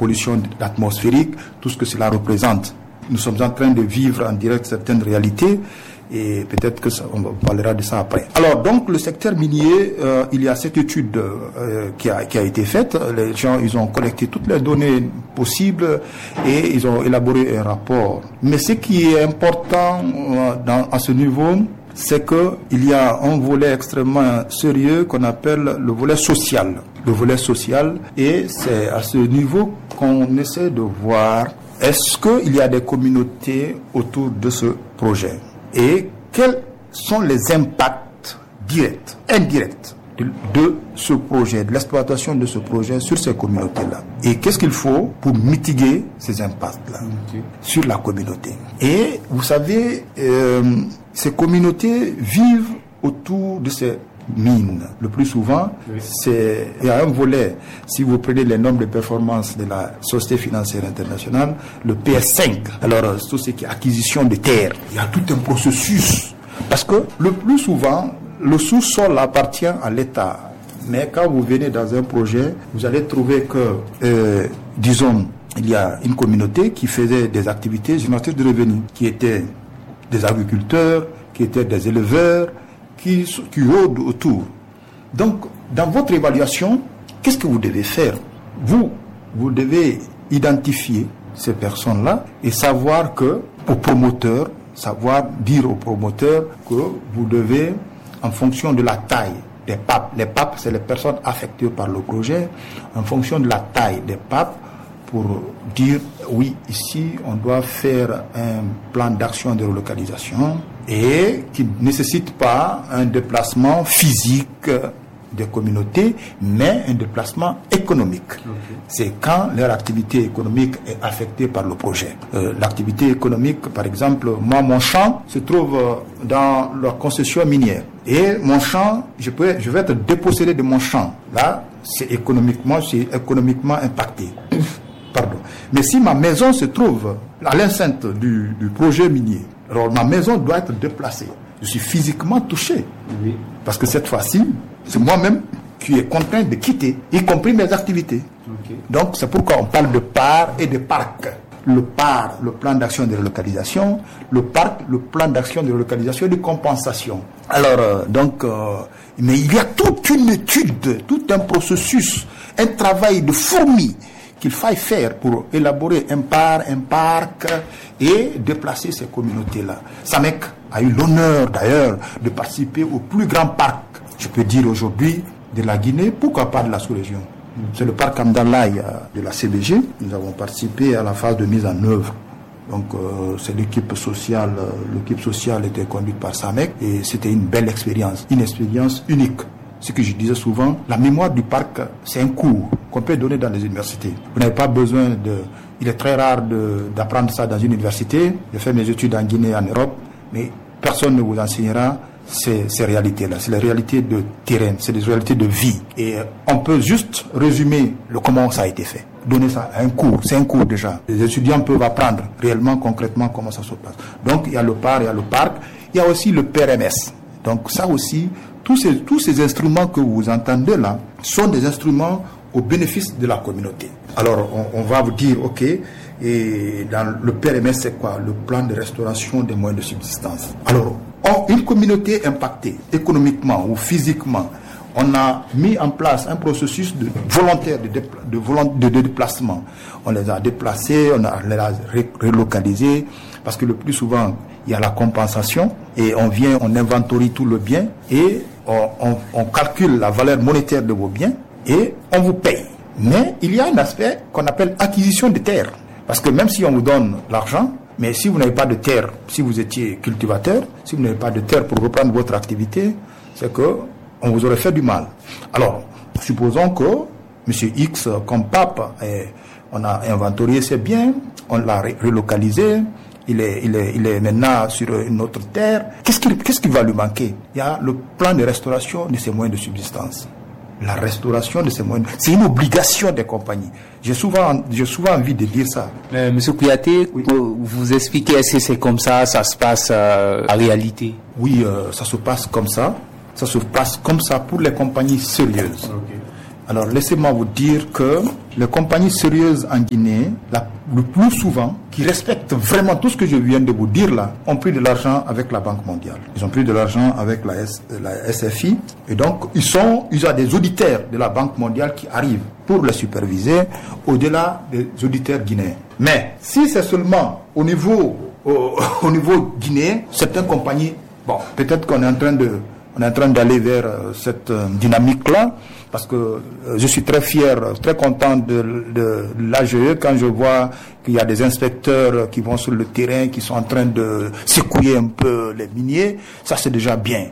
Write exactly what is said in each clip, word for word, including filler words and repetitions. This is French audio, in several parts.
pollution atmosphérique, tout ce que cela représente. Nous sommes en train de vivre en direct certaines réalités et peut-être que ça, on parlera de ça après. Alors donc le secteur minier, euh, il y a cette étude euh, qui, a, qui a été faite. Les gens, ils ont collecté toutes les données possibles et ils ont élaboré un rapport. Mais ce qui est important euh, dans, à ce niveau, c'est qu'il y a un volet extrêmement sérieux qu'on appelle le volet social. Le volet social, et c'est à ce niveau qu'on essaie de voir est-ce qu'il y a des communautés autour de ce projet et quels sont les impacts directs, indirects de, de ce projet, de l'exploitation de ce projet sur ces communautés-là. Et qu'est-ce qu'il faut pour mitiguer ces impacts-là okay. sur la communauté. Et vous savez, euh, ces communautés vivent autour de ces mines. Le plus souvent, oui. c'est, il y a un volet, si vous prenez les normes de performance de la Société financière internationale, le P S cinq, alors tout ce qui est acquisition de terres, il y a tout un processus. Parce que le plus souvent, le sous-sol appartient à l'État. Mais quand vous venez dans un projet, vous allez trouver que, euh, disons, il y a une communauté qui faisait des activités génératrices de revenus, qui étaient des agriculteurs, qui étaient des éleveurs, qui, qui rôdent autour. Donc, dans votre évaluation, qu'est-ce que vous devez faire? Vous, vous devez identifier ces personnes-là et savoir que, aux promoteurs, savoir dire aux promoteurs que vous devez, en fonction de la taille des P A P, les P A P, c'est les personnes affectées par le projet, en fonction de la taille des P A P, pour dire, oui, ici, on doit faire un plan d'action de relocalisation et qui ne nécessite pas un déplacement physique des communautés, mais un déplacement économique. Okay. C'est quand leur activité économique est affectée par le projet. Euh, l'activité économique, par exemple, moi, mon champ se trouve dans la concession minière. Et mon champ, je, peux, je vais être dépossédé de mon champ. Là, c'est économiquement, c'est économiquement impacté. Pardon. Mais si ma maison se trouve à l'enceinte du, du projet minier, alors ma maison doit être déplacée. Je suis physiquement touché. Oui. Parce que cette fois-ci, c'est moi-même qui est contraint de quitter, y compris mes activités. Okay. Donc c'est pourquoi on parle de part et de parc. Le part, le plan d'action de relocalisation, le parc, le plan d'action de relocalisation et de compensation. Alors, euh, donc, euh, mais il y a toute une étude, tout un processus, un travail de fourmi qu'il faille faire pour élaborer un parc, un parc et déplacer ces communautés-là. Samec a eu l'honneur d'ailleurs de participer au plus grand parc, je peux dire aujourd'hui, de la Guinée, pourquoi pas de la sous-région. C'est le parc Amdalaï de la C B G. Nous avons participé à la phase de mise en œuvre. Donc euh, c'est l'équipe sociale, l'équipe sociale était conduite par Samec et c'était une belle expérience, une expérience unique. Ce que je disais souvent, la mémoire du parc, c'est un cours qu'on peut donner dans les universités. Vous n'avez pas besoin de... Il est très rare de, d'apprendre ça dans une université. J'ai fait mes études en Guinée, en Europe, mais personne ne vous enseignera ces, ces réalités-là. C'est les réalités de terrain, c'est des réalités de vie. Et on peut juste résumer le comment ça a été fait. Donner ça à un cours, c'est un cours déjà. Les étudiants peuvent apprendre réellement, concrètement, comment ça se passe. Donc, il y a le parc, il y a le parc. Il y a aussi le P R M S. Donc, ça aussi... Tous ces, tous ces instruments que vous entendez là sont des instruments au bénéfice de la communauté. Alors, on, on va vous dire, ok, et dans le P R M S, c'est quoi? Le plan de restauration des moyens de subsistance. Alors, on, une communauté impactée économiquement ou physiquement, on a mis en place un processus de volontaire de, dépla- de, volont- de, de déplacement. On les a déplacés, on, a, on les a ré- relocalisés, parce que le plus souvent, il y a la compensation, et on vient, on inventorie tout le bien, et on, on, on calcule la valeur monétaire de vos biens, et on vous paye. Mais il y a un aspect qu'on appelle acquisition de terres. Parce que même si on vous donne l'argent, mais si vous n'avez pas de terre, si vous étiez cultivateur, si vous n'avez pas de terre pour reprendre votre activité, c'est que on vous aurait fait du mal. Alors, supposons que M. X, comme pape, eh, on a inventorié ses biens, on l'a ré- relocalisé, il est, il, est, il est maintenant sur une autre terre. Qu'est-ce qui, qu'est-ce qui va lui manquer? Il y a le plan de restauration de ses moyens de subsistance. La restauration de ces moyens, c'est une obligation des compagnies. J'ai souvent, j'ai souvent envie de dire ça. Euh, Monsieur Kouyaté, oui. Vous expliquez, est-ce que c'est comme ça, ça se passe euh, en réalité? Oui, euh, ça se passe comme ça. Ça se passe comme ça pour les compagnies sérieuses. Okay. Alors laissez-moi vous dire que les compagnies sérieuses en Guinée, la, le plus souvent, qui respectent vraiment tout ce que je viens de vous dire là, ont pris de l'argent avec la Banque mondiale. Ils ont pris de l'argent avec la, S, la S F I. Et donc, ils sont, ils ont des auditeurs de la Banque mondiale qui arrivent pour les superviser au-delà des auditeurs guinéens. Mais si c'est seulement au niveau, au, au niveau guinéen, certaines compagnies, bon, peut-être qu'on est en train de, on est en train d'aller vers euh, cette euh, dynamique-là, parce que euh, je suis très fier, très content de, de l'A G E quand je vois qu'il y a des inspecteurs qui vont sur le terrain, qui sont en train de secouer un peu les miniers. Ça, c'est déjà bien.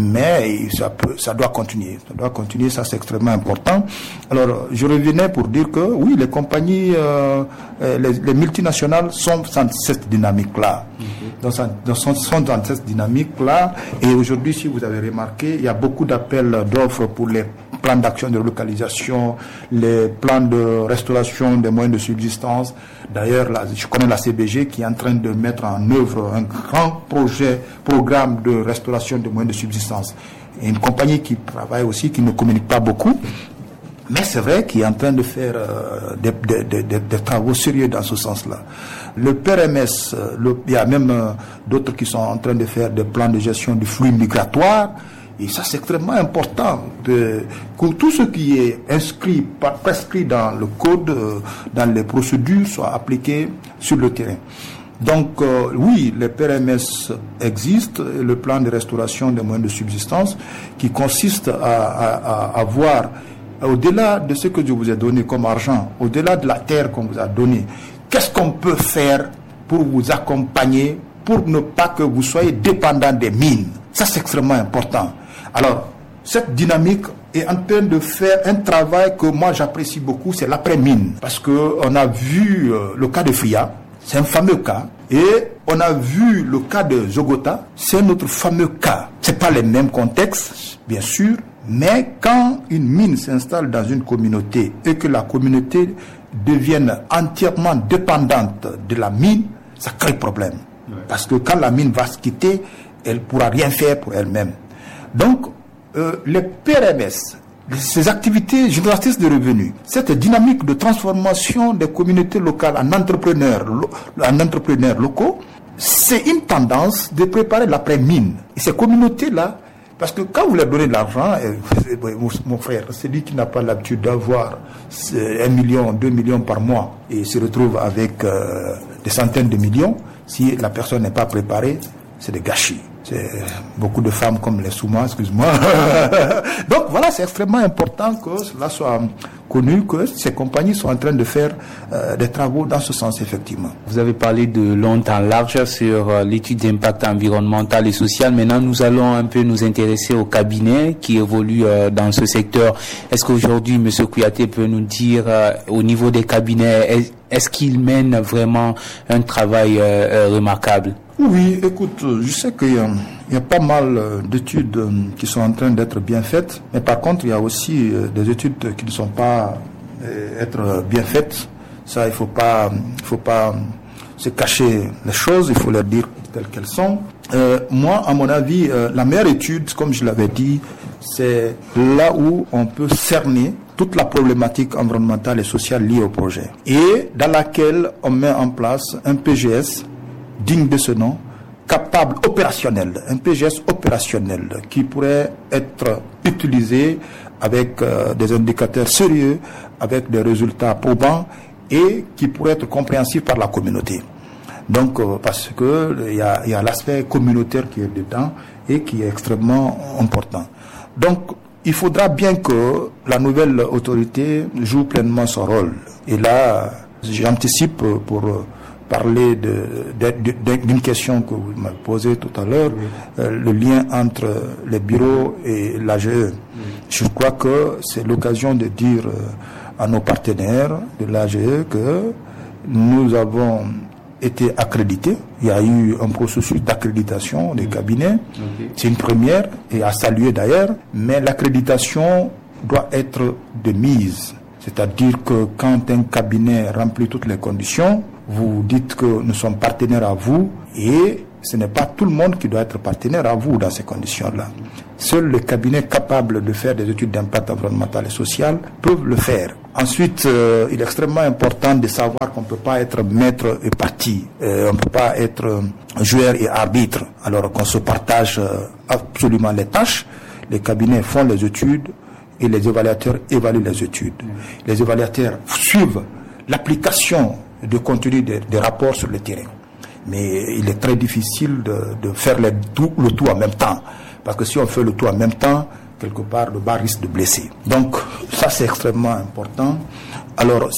Mais ça peut, ça doit continuer. Ça doit continuer, ça c'est extrêmement important. Alors, je revenais pour dire que oui, les compagnies, euh, les, les multinationales sont dans cette dynamique-là. Mm-hmm. Donc, dans, sont, sont dans cette dynamique-là. Et aujourd'hui, si vous avez remarqué, il y a beaucoup d'appels d'offres pour les plans d'action de relocalisation, les plans de restauration des moyens de subsistance. D'ailleurs, là, je connais la C B G qui est en train de mettre en œuvre un grand projet, programme de restauration des moyens de subsistance. Et une compagnie qui travaille aussi, qui ne communique pas beaucoup, mais c'est vrai qu'il est en train de faire euh, des, des, des, des travaux sérieux dans ce sens-là. Le P R M S, le, il y a même euh, d'autres qui sont en train de faire des plans de gestion du flux migratoire. Et ça, c'est extrêmement important de, que tout ce qui est inscrit, prescrit dans le code, dans les procédures, soit appliqué sur le terrain. Donc, euh, oui, les P R M S existent, le plan de restauration des moyens de subsistance, qui consiste à, à, à avoir, au-delà de ce que je vous ai donné comme argent, au-delà de la terre qu'on vous a donnée, qu'est-ce qu'on peut faire pour vous accompagner, pour ne pas que vous soyez dépendant des mines. Ça, c'est extrêmement important. Alors, cette dynamique est en train de faire un travail que moi j'apprécie beaucoup, c'est l'après-mine. Parce qu'on a vu euh, le cas de Fria, c'est un fameux cas. Et on a vu le cas de Zogota, c'est un autre fameux cas. C'est pas les mêmes contextes, bien sûr, mais quand une mine s'installe dans une communauté et que la communauté devienne entièrement dépendante de la mine, ça crée problème. Parce que quand la mine va se quitter, elle ne pourra rien faire pour elle-même. Donc, euh, les P R M S, ces activités génératrices de revenus, cette dynamique de transformation des communautés locales en entrepreneurs, en entrepreneurs locaux, c'est une tendance de préparer l'après-mine. Et ces communautés-là, parce que quand vous leur donnez de l'argent, mon frère, celui qui n'a pas l'habitude d'avoir un million, deux millions par mois et se retrouve avec euh, des centaines de millions, si la personne n'est pas préparée, c'est des gâchis. C'est beaucoup de femmes comme les Souma, excuse-moi. Donc voilà, c'est extrêmement important que cela soit connu, que ces compagnies sont en train de faire euh, des travaux dans ce sens, effectivement. Vous avez parlé de long en large sur euh, l'étude d'impact environnemental et social. Maintenant, nous allons un peu nous intéresser au cabinet qui évolue euh, dans ce secteur. Est-ce qu'aujourd'hui, M. Kouyaté peut nous dire, euh, au niveau des cabinets, est, est-ce qu'il mène vraiment un travail euh, euh, remarquable? Oui, écoute, je sais qu'il y a, il y a pas mal d'études qui sont en train d'être bien faites, mais par contre, il y a aussi des études qui ne sont pas être bien faites. Ça, il faut pas, il faut pas se cacher les choses, il faut leur dire telles qu'elles sont. Euh, moi, à mon avis, euh, la meilleure étude, comme je l'avais dit, c'est là où on peut cerner toute la problématique environnementale et sociale liée au projet, et dans laquelle on met en place un P G S digne de ce nom, capable, opérationnel, un P G S opérationnel qui pourrait être utilisé avec euh, des indicateurs sérieux, avec des résultats probants et qui pourrait être compréhensible par la communauté. Donc, euh, parce que il y a, y a l'aspect communautaire qui est dedans et qui est extrêmement important. Donc, il faudra bien que la nouvelle autorité joue pleinement son rôle. Et là, j'anticipe pour parler de, de, de, d'une question que vous m'avez posée tout à l'heure, oui. euh, le lien entre les bureaux et l'A G E. Oui. Je crois que c'est l'occasion de dire euh, à nos partenaires de l'A G E que nous avons été accrédités. Il y a eu un processus d'accréditation des cabinets. Okay. C'est une première et à saluer d'ailleurs, mais l'accréditation doit être de mise. C'est-à-dire que quand un cabinet remplit toutes les conditions, vous dites que nous sommes partenaires à vous et ce n'est pas tout le monde qui doit être partenaire à vous dans ces conditions-là. Seuls les cabinets capables de faire des études d'impact environnemental et social peuvent le faire. Ensuite, euh, il est extrêmement important de savoir qu'on ne peut pas être maître et partie. Euh, on ne peut pas être euh, joueur et arbitre. Alors qu'on se partage euh, absolument les tâches. Les cabinets font les études et les évaluateurs évaluent les études. Les évaluateurs suivent l'application du contenu des, des rapports sur le terrain. Mais il est très difficile de, de faire les, tout, le tout en même temps. Parce que si on fait le tout en même temps, quelque part, le bas risque de blesser. Donc, ça, c'est extrêmement important. Alors,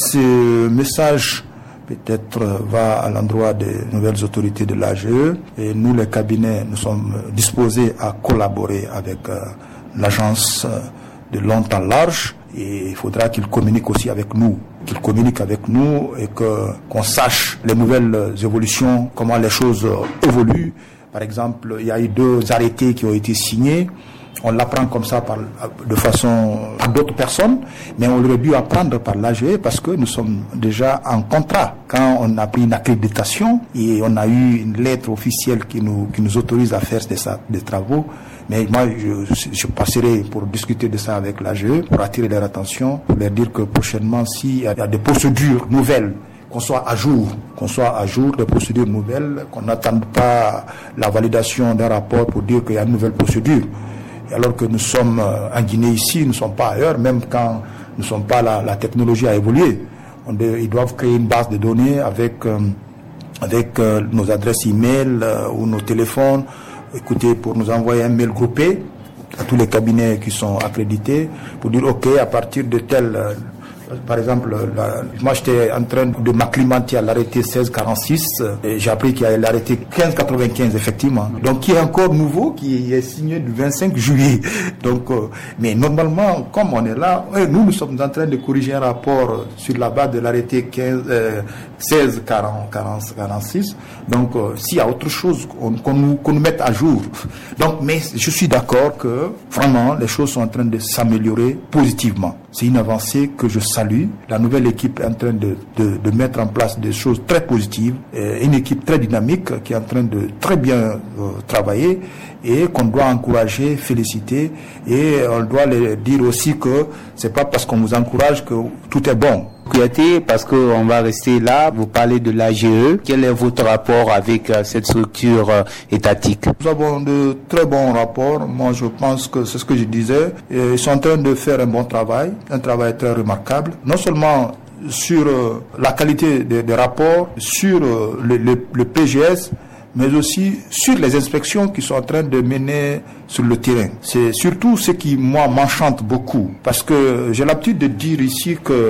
ce message, peut-être, va à l'endroit des nouvelles autorités de l'A G E. Et nous, les cabinets, nous sommes disposés à collaborer avec euh, l'agence de long en large. Et il faudra qu'ils communiquent aussi avec nous, qu'ils communiquent avec nous et que, qu'on sache les nouvelles évolutions, comment les choses évoluent. Par exemple, il y a eu deux arrêtés qui ont été signés. On l'apprend comme ça par, de façon à d'autres personnes, mais on aurait dû apprendre par l'A G E parce que nous sommes déjà en contrat. Quand on a pris une accréditation et on a eu une lettre officielle qui nous, qui nous autorise à faire des, des travaux, mais moi je, je passerai pour discuter de ça avec l'A G E, pour attirer leur attention, pour leur dire que prochainement, s'il y a, il y a des procédures nouvelles, qu'on soit à jour, qu'on soit à jour des procédures nouvelles, qu'on n'attende pas la validation d'un rapport pour dire qu'il y a une nouvelle procédure. Et alors que nous sommes en Guinée ici, nous ne sommes pas ailleurs, même quand nous ne sommes pas là, la technologie a évolué. On de, ils doivent créer une base de données avec, euh, avec euh, nos adresses e-mail euh, ou nos téléphones. Écoutez, pour nous envoyer un mail groupé à tous les cabinets qui sont accrédités, pour dire ok, à partir de tel... Euh, Par exemple, la, moi j'étais en train de m'acclimater à l'arrêté seize quarante-six et j'ai appris qu'il y a l'arrêté quinze quatre-vingt-quinze effectivement. Donc qui est encore nouveau, qui est signé le vingt-cinq juillet. Donc, euh, mais normalement, comme on est là, nous nous sommes en train de corriger un rapport sur la base de l'arrêté quinze, euh, seize quarante-six. Donc euh, s'il y a autre chose qu'on, qu'on, nous, qu'on nous mette à jour. Donc, mais je suis d'accord que vraiment les choses sont en train de s'améliorer positivement. C'est une avancée que je salue. La nouvelle équipe est en train de, de, de mettre en place des choses très positives. Une équipe très dynamique qui est en train de très bien euh, travailler et qu'on doit encourager, féliciter. Et on doit leur dire aussi que c'est pas parce qu'on vous encourage que tout est bon. Kouyaté, parce qu'on va rester là, vous parlez de l'A G E. Quel est votre rapport avec euh, cette structure euh, étatique? Nous avons de très bons rapports. Moi, je pense que c'est ce que je disais. Et ils sont en train de faire un bon travail, un travail très remarquable. Non seulement sur euh, la qualité des, des rapports, sur euh, le, le, le P G S, mais aussi sur les inspections qui sont en train de mener sur le terrain. C'est surtout ce qui, moi, m'enchante beaucoup. Parce que j'ai l'habitude de dire ici que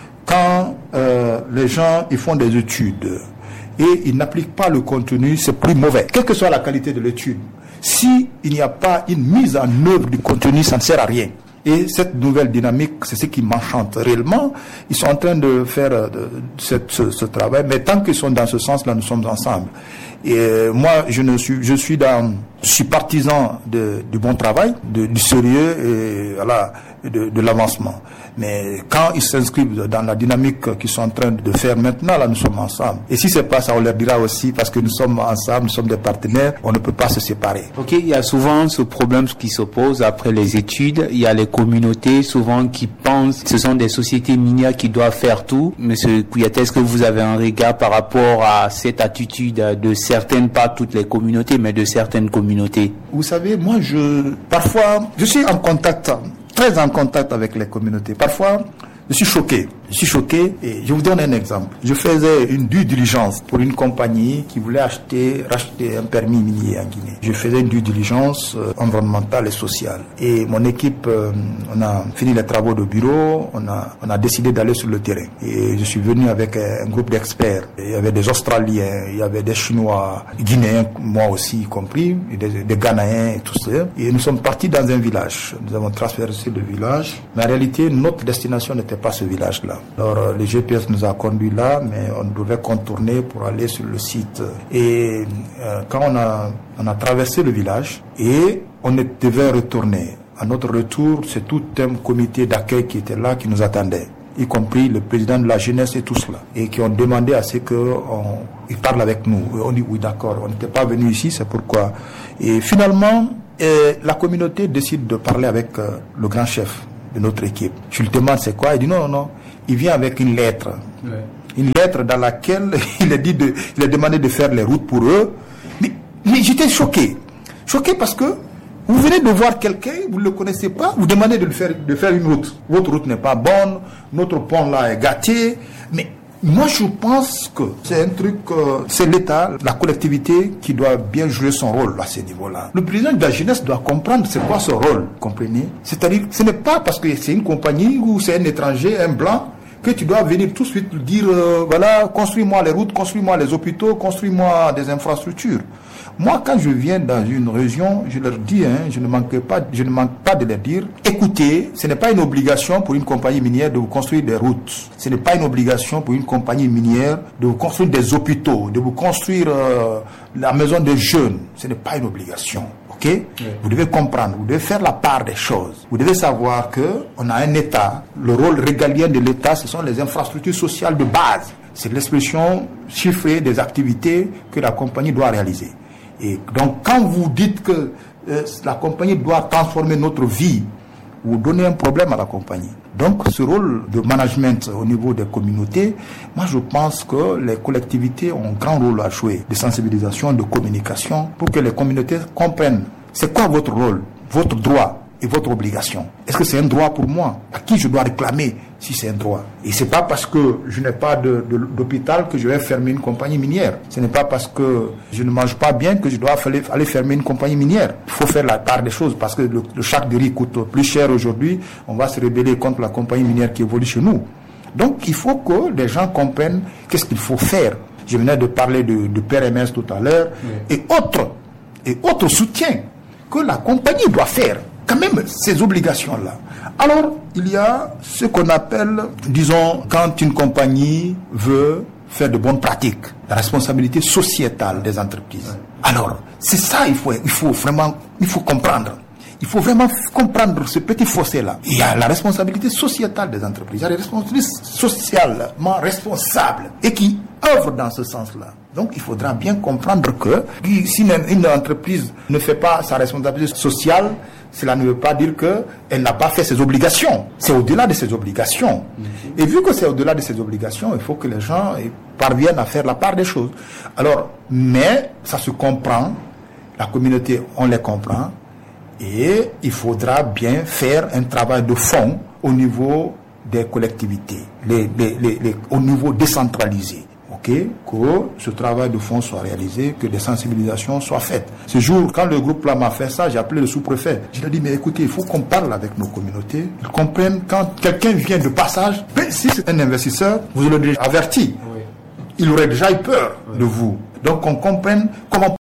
quand euh, les gens ils font des études et ils n'appliquent pas le contenu, c'est plus mauvais. Quelle que soit la qualité de l'étude, si il n'y a pas une mise en œuvre du contenu, ça ne sert à rien. Et cette nouvelle dynamique, c'est ce qui m'enchante réellement. Ils sont en train de faire de, de, cette, ce, ce travail, mais tant qu'ils sont dans ce sens-là, nous sommes ensemble. Et euh, moi, je ne suis, je suis dans, je suis partisan de, du bon travail, de, du sérieux et voilà, de, de l'avancement. Mais quand ils s'inscrivent dans la dynamique qu'ils sont en train de faire maintenant, là, nous sommes ensemble. Et si c'est pas ça, on leur dira aussi, parce que nous sommes ensemble, nous sommes des partenaires, on ne peut pas se séparer. Ok, il y a souvent ce problème qui s'oppose après les études. Il y a les communautés, souvent, qui pensent que ce sont des sociétés minières qui doivent faire tout. Monsieur Kouyaté, est-ce que vous avez un regard par rapport à cette attitude de certaines, pas toutes les communautés, mais de certaines communautés? Vous savez, moi, je, parfois, je suis en contact, très en contact avec les communautés. Parfois, je suis choqué. Je suis choqué et je vous donne un exemple. Je faisais une due diligence pour une compagnie qui voulait acheter, racheter un permis minier en Guinée. Je faisais une due diligence euh, environnementale et sociale. Et mon équipe, euh, on a fini les travaux de bureau, on a, on a décidé d'aller sur le terrain. Et je suis venu avec un groupe d'experts. Il y avait des Australiens, il y avait des Chinois, Guinéens, moi aussi y compris, et des, des Ghanéens et tout ça. Et nous sommes partis dans un village. Nous avons traversé le village. Mais en réalité, notre destination n'était pas ce village-là. Alors, le G P S nous a conduits là, mais on devait contourner pour aller sur le site. Et euh, quand on a, on a traversé le village et on devait retourner. À notre retour, c'est tout un comité d'accueil qui était là, qui nous attendait. y compris le président de la jeunesse et tout cela, et qui ont demandé à ce qu'ils parlent avec nous. Et on dit oui, d'accord, on n'était pas venu ici, c'est pourquoi. Et finalement, euh, la communauté décide de parler avec euh, le grand chef de notre équipe. Je lui demande c'est quoi, il dit non, non, non, il vient avec une lettre. Ouais. Une lettre dans laquelle il a, dit de, il a demandé de faire les routes pour eux. Mais, mais j'étais choqué. Choqué parce que vous venez de voir quelqu'un, vous ne le connaissez pas, vous demandez de, le faire, de faire une route. Votre route n'est pas bonne, notre pont là est gâté. Mais moi je pense que c'est un truc, euh, c'est l'État, la collectivité qui doit bien jouer son rôle à ce niveau-là. Le président de la jeunesse doit comprendre c'est quoi son rôle, comprenez? C'est-à-dire, ce n'est pas parce que c'est une compagnie ou c'est un étranger, un blanc, que tu dois venir tout de suite dire, euh, voilà, construis-moi les routes, construis-moi les hôpitaux, construis-moi des infrastructures. Moi, quand je viens dans une région, je leur dis, hein, je ne manque pas, je ne manque pas de leur dire, écoutez, ce n'est pas une obligation pour une compagnie minière de vous construire des routes. Ce n'est pas une obligation pour une compagnie minière de vous construire des hôpitaux, de vous construire euh, la maison des jeunes. Ce n'est pas une obligation. Ok? Oui. Vous devez comprendre, vous devez faire la part des choses. Vous devez savoir que on a un État. Le rôle régalien de l'État, ce sont les infrastructures sociales de base. C'est l'expression chiffrée des activités que la compagnie doit réaliser. Et donc, quand vous dites que euh, la compagnie doit transformer notre vie, vous donnez un problème à la compagnie. Donc, ce rôle de management au niveau des communautés, moi, je pense que les collectivités ont un grand rôle à jouer, de sensibilisation, de communication, pour que les communautés comprennent c'est quoi votre rôle, votre droit et votre obligation. Est-ce que c'est un droit pour moi? À qui je dois réclamer si c'est un droit? Et c'est pas parce que je n'ai pas de, de, d'hôpital que je vais fermer une compagnie minière. Ce n'est pas parce que je ne mange pas bien que je dois aller, aller fermer une compagnie minière. Il faut faire la part des choses parce que le, le sac de riz coûte plus cher aujourd'hui. On va se rebeller contre la compagnie minière qui évolue chez nous. Donc il faut que les gens comprennent qu'est-ce qu'il faut faire. Je venais de parler de, de P R M S tout à l'heure, oui. et autres, et autres soutiens que la compagnie doit faire. Quand même, ces obligations-là. Alors, il y a ce qu'on appelle, disons, quand une compagnie veut faire de bonnes pratiques, la responsabilité sociétale des entreprises. Alors, c'est ça, il faut, il faut vraiment, il faut comprendre. Il faut vraiment comprendre ce petit fossé-là. Il y a la responsabilité sociétale des entreprises. Il y a les responsabilités socialement responsables et qui œuvrent dans ce sens-là. Donc, il faudra bien comprendre que si une, une entreprise ne fait pas sa responsabilité sociale, cela ne veut pas dire qu'elle n'a pas fait ses obligations. C'est au-delà de ses obligations. Mm-hmm. Et vu que c'est au-delà de ses obligations, il faut que les gens parviennent à faire la part des choses. Alors, mais ça se comprend. La communauté, on les comprend. Et il faudra bien faire un travail de fond au niveau des collectivités, les, les, les, les, au niveau décentralisé. Okay, que ce travail de fond soit réalisé, que des sensibilisations soient faites. Ce jour, quand le groupe là m'a fait ça, j'ai appelé le sous-préfet. Je lui ai dit, mais écoutez, il faut qu'on parle avec nos communautés. Ils comprennent quand quelqu'un vient de passage, ben, si c'est un investisseur, vous l'aurez déjà averti. Oui. Il aurait déjà eu peur oui. de vous. Donc qu'on comprenne comment